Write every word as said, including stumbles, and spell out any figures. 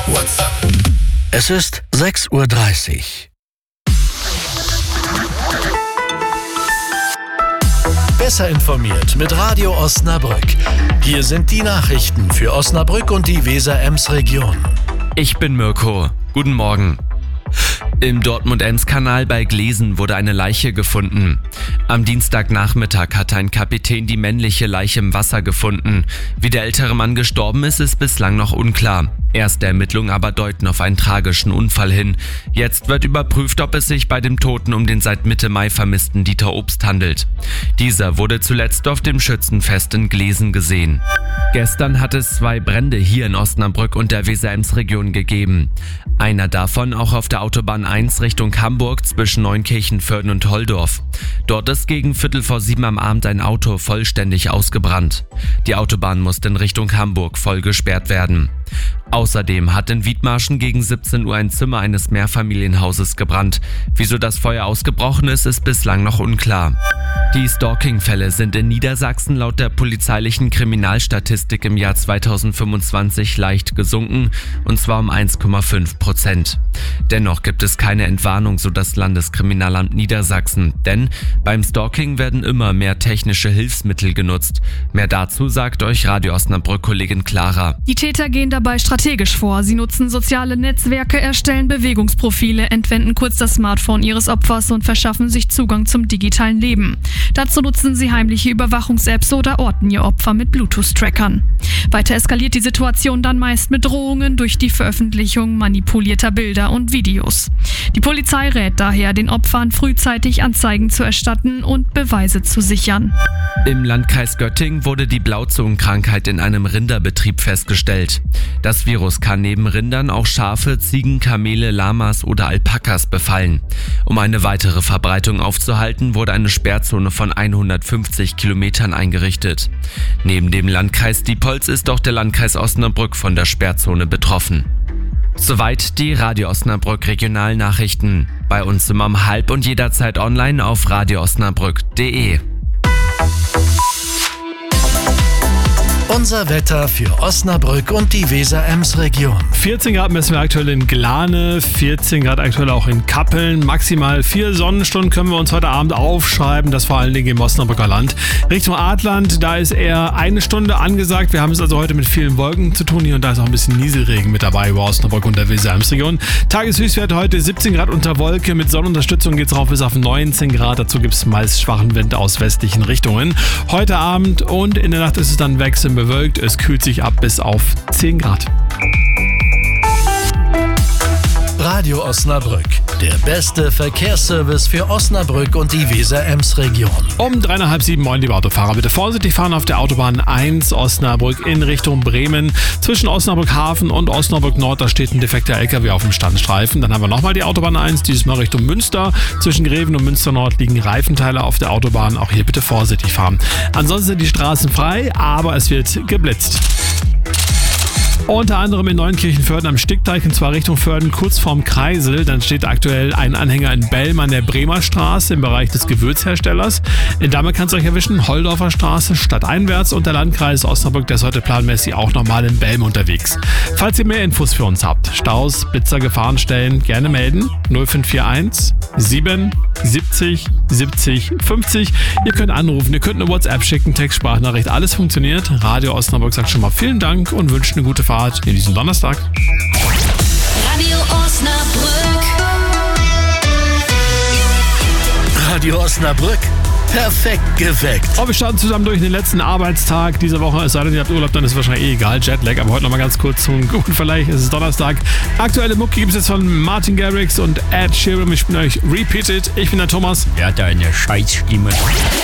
WhatsApp. Es ist sechs Uhr dreißig. Besser informiert mit Radio Osnabrück. Hier sind die Nachrichten für Osnabrück und die Weser-Ems-Region. Ich bin Mirko. Guten Morgen. Im Dortmund-Ems-Kanal bei Glesen wurde eine Leiche gefunden. Am Dienstagnachmittag hatte ein Kapitän die männliche Leiche im Wasser gefunden. Wie der ältere Mann gestorben ist, ist bislang noch unklar. Erste Ermittlungen aber deuten auf einen tragischen Unfall hin. Jetzt wird überprüft, ob es sich bei dem Toten um den seit Mitte Mai vermissten Dieter Obst handelt. Dieser wurde zuletzt auf dem Schützenfest in Glesen gesehen. Gestern hat es zwei Brände hier in Osnabrück und der Weser-Ems-Region gegeben. Einer davon auch auf der Autobahn eins Richtung Hamburg zwischen Neunkirchen-Vörden und Holdorf. Dort ist gegen Viertel vor sieben am Abend ein Auto vollständig ausgebrannt. Die Autobahn musste in Richtung Hamburg voll gesperrt werden. Außerdem hat in Wiedmarschen gegen siebzehn Uhr ein Zimmer eines Mehrfamilienhauses gebrannt. Wieso das Feuer ausgebrochen ist, ist bislang noch unklar. Die Stalking-Fälle sind in Niedersachsen laut der polizeilichen Kriminalstatistik im Jahr zweitausendfünfundzwanzig leicht gesunken, und zwar um eins Komma fünf Prozent. Dennoch gibt es keine Entwarnung, so das Landeskriminalamt Niedersachsen, denn beim Stalking werden immer mehr technische Hilfsmittel genutzt. Mehr dazu sagt euch Radio Osnabrück-Kollegin Clara. Die Täter gehen dabei strategisch vor. Sie nutzen soziale Netzwerke, erstellen Bewegungsprofile, entwenden kurz das Smartphone ihres Opfers und verschaffen sich Zugang zum digitalen Leben. Dazu nutzen sie heimliche Überwachungs-Apps oder orten ihr Opfer mit Bluetooth-Trackern. Weiter eskaliert die Situation dann meist mit Drohungen durch die Veröffentlichung manipulierter Bilder und Videos. Die Polizei rät daher, den Opfern frühzeitig Anzeigen zu erstatten und Beweise zu sichern. Im Landkreis Göttingen wurde die Blauzungenkrankheit in einem Rinderbetrieb festgestellt. Das Virus kann neben Rindern auch Schafe, Ziegen, Kamele, Lamas oder Alpakas befallen. Um eine weitere Verbreitung aufzuhalten, wurde eine Sperrzone von hundertfünfzig Kilometern eingerichtet. Neben dem Landkreis Diepholz ist auch der Landkreis Osnabrück von der Sperrzone betroffen. Soweit die Radio Osnabrück Regionalnachrichten. Bei uns immer um halb und jederzeit online auf radio osnabrück punkt de. Unser Wetter für Osnabrück und die Weser-Ems-Region. vierzehn Grad messen wir aktuell in Glane, vierzehn Grad aktuell auch in Kappeln. Maximal vier Sonnenstunden können wir uns heute Abend aufschreiben, das vor allen Dingen im Osnabrücker Land. Richtung Adland, da ist eher eine Stunde angesagt. Wir haben es also heute mit vielen Wolken zu tun hier und da ist auch ein bisschen Nieselregen mit dabei über Osnabrück und der Weser-Ems-Region. Tageshöchstwert heute siebzehn Grad unter Wolke. Mit Sonnenunterstützung geht es rauf bis auf neunzehn Grad. Dazu gibt es meist schwachen Wind aus westlichen Richtungen. Heute Abend und in der Nacht ist es dann wechselnd bewölkt. Es kühlt sich ab bis auf zehn Grad. Radio Osnabrück, der beste Verkehrsservice für Osnabrück und die Weser-Ems-Region. Um drei nach halb sieben, moin liebe Autofahrer, bitte vorsichtig fahren auf der Autobahn eins Osnabrück in Richtung Bremen. Zwischen Osnabrück Hafen und Osnabrück Nord, da steht ein defekter L K W auf dem Standstreifen. Dann haben wir nochmal die Autobahn eins, dieses Mal Richtung Münster. Zwischen Greven und Münster Nord liegen Reifenteile auf der Autobahn. Auch hier bitte vorsichtig fahren. Ansonsten sind die Straßen frei, aber es wird geblitzt. Unter anderem in Neunkirchen-Vörden am Stickteich, und zwar Richtung Vörden kurz vorm Kreisel. Dann steht aktuell ein Anhänger in Belm an der Bremer Straße im Bereich des Gewürzherstellers. Damit kann es euch erwischen, Holdorfer Straße stadteinwärts, und der Landkreis Osnabrück, der ist heute planmäßig auch nochmal in Belm unterwegs. Falls ihr mehr Infos für uns habt, Staus, Blitzer, Gefahrenstellen, gerne melden. null fünf vier eins sieben siebzig siebzig fünfzig. Ihr könnt anrufen, ihr könnt eine WhatsApp schicken, Textsprachnachricht, alles funktioniert. Radio Osnabrück sagt schon mal vielen Dank und wünscht eine gute Fahrt in diesem Donnerstag. Radio Osnabrück. Radio Osnabrück, perfekt geweckt. Oh, wir starten zusammen durch den letzten Arbeitstag dieser Woche. Es sei denn, ihr habt Urlaub, dann ist es wahrscheinlich eh egal, Jetlag. Aber heute nochmal ganz kurz zum guten Vergleich. Es ist Donnerstag. Aktuelle Mucki gibt es jetzt von Martin Garrix und Ed Sheeran. Ich bin euch Repeated. Ich bin der Thomas. Er hat eine Scheißstimme.